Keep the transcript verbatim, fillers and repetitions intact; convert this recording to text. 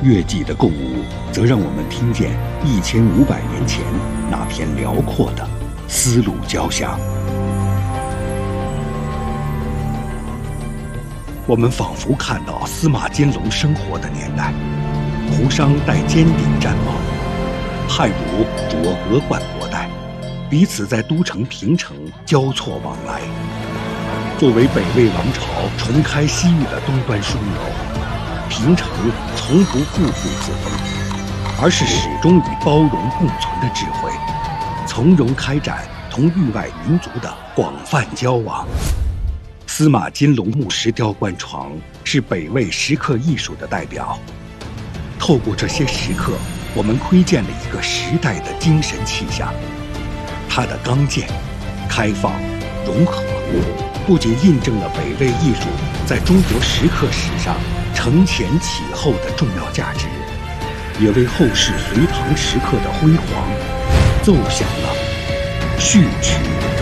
月季的共舞，则让我们听见一千五百年前那片辽阔的丝路交响。我们仿佛看到司马监龙生活的年代，胡商戴尖顶毡帽，汉儒着鹅冠博带，彼此在都城平城交错往来。作为北魏王朝重开西域的东端枢纽，平城从不固步自封，而是始终以包容共存的智慧，从容开展同域外民族的广泛交往。司马金龙木石雕棺床是北魏石刻艺术的代表。透过这些石刻，我们窥见了一个时代的精神气象。它的刚健、开放、融合，不仅印证了北魏艺术在中国石刻史上承前启后的重要价值，也为后世隋唐石刻的辉煌奏响了序曲。